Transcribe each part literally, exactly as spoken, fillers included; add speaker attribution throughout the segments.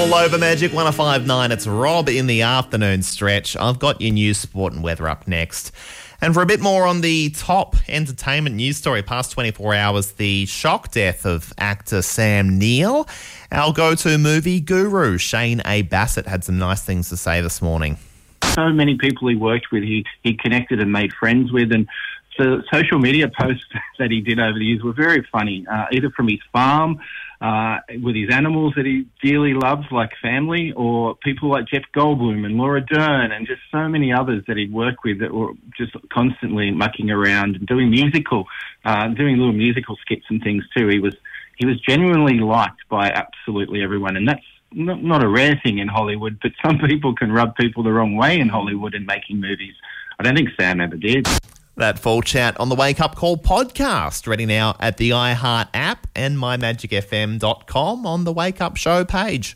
Speaker 1: all over Magic one oh five point nine. It's Rob in the afternoon stretch. I've got your news, sport and weather up next. And for a bit more on the top entertainment news story past twenty-four hours, the shock death of actor Sam Neill. Our go-to movie guru, Shane A. Bassett, had some nice things to say this morning.
Speaker 2: So many people he worked with, he, he connected and made friends with, and the social media posts that he did over the years were very funny, uh, either from his farm, uh, with his animals that he dearly loves, like family, or people like Jeff Goldblum and Laura Dern and just so many others that he'd worked with that were just constantly mucking around and doing musical, uh, doing little musical skits and things too. He was he was genuinely liked by absolutely everyone, and that's not, not a rare thing in Hollywood, but some people can rub people the wrong way in Hollywood in making movies. I don't think Sam ever did.
Speaker 1: That full chat on the Wake Up Call podcast, ready now at the iHeart app and my magic f m dot com on the Wake Up Show page.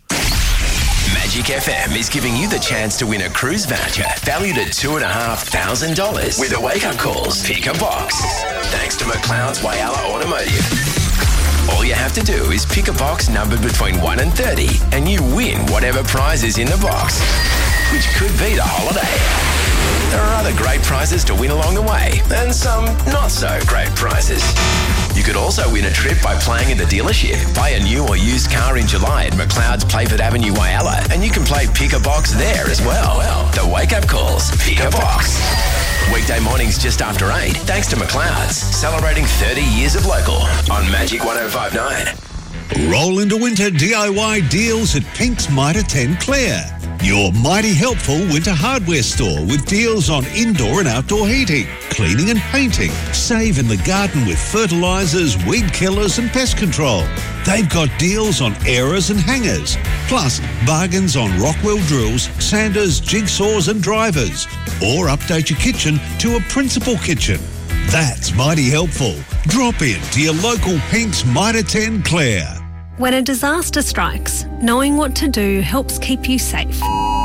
Speaker 3: Magic F M is giving you the chance to win a cruise voucher valued at two and a half thousand dollars with a Wake Up Calls Pick a Box. Thanks to McLeod's Whyalla Automotive. All you have to do is pick a box numbered between one and thirty and you win whatever prize is in the box, which could be the holiday. There are other great prizes to win along the way, and some not so great prizes. You could also win a trip by playing in the dealership. Buy a new or used car in July at McLeod's Playford Avenue, Whyalla, and you can play Pick a Box there as well. The Wake Up Calls Pick a Box. Weekday mornings just after eight, thanks to McLeod's, celebrating thirty years of local on Magic one oh five point nine.
Speaker 4: Roll into winter D I Y deals at Pink's Mitre ten Clare. Your mighty helpful winter hardware store with deals on indoor and outdoor heating, cleaning and painting. Save in the garden with fertilisers, weed killers and pest control. They've got deals on aerers and hangers, plus bargains on Rockwell drills, sanders, jigsaws and drivers. Or update your kitchen to a principal kitchen. That's mighty helpful. Drop in to your local Pink's Mitre ten Clare.
Speaker 5: When a disaster strikes, knowing what to do helps keep you safe.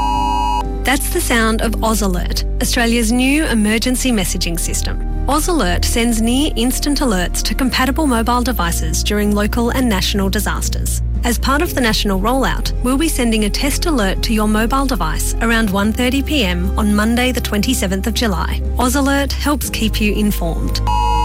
Speaker 5: That's the sound of Oz Alert, Australia's new emergency messaging system. Oz Alert sends near instant alerts to compatible mobile devices during local and national disasters. As part of the national rollout, we'll be sending a test alert to your mobile device around one thirty p m on Monday the twenty-seventh of July. Oz Alert helps keep you informed.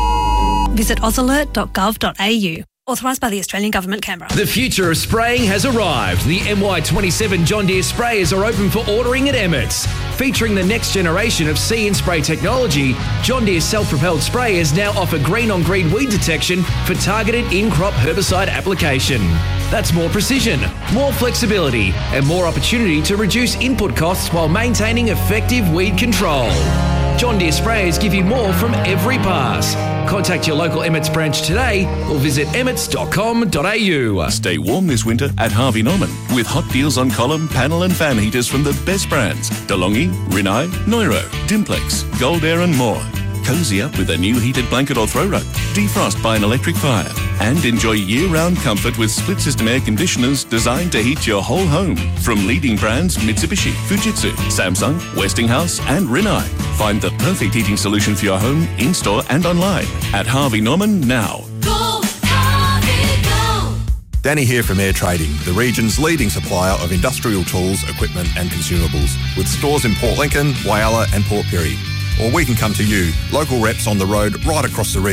Speaker 5: Visit oz alert dot gov dot a u. Authorised by the Australian Government, Canberra.
Speaker 6: The future of spraying has arrived. The M Y twenty-seven John Deere sprayers are open for ordering at Emmett's. Featuring the next generation of See and Spray technology, John Deere self-propelled sprayers now offer green-on-green weed detection for targeted in-crop herbicide application. That's more precision, more flexibility, and more opportunity to reduce input costs while maintaining effective weed control. John Deere sprayers give you more from every pass. Contact your local Emmett's branch today or visit emmets dot com dot a u.
Speaker 7: Stay warm this winter at Harvey Norman with hot deals on column, panel and fan heaters from the best brands. DeLonghi, Rinnai, Neuro, Dimplex, Gold Air and more. Cozy up with a new heated blanket or throw rug. Defrost by an electric fire. And enjoy year-round comfort with split-system air conditioners designed to heat your whole home. From leading brands Mitsubishi, Fujitsu, Samsung, Westinghouse and Rinnai. Find the perfect heating solution for your home, in-store and online at Harvey Norman now.
Speaker 8: Go, Harvey, go!
Speaker 9: Danny here from Air Trading, the region's leading supplier of industrial tools, equipment and consumables, with stores in Port Lincoln, Whyalla and Port Pirie. Or we can come to you, local reps on the road right across the region.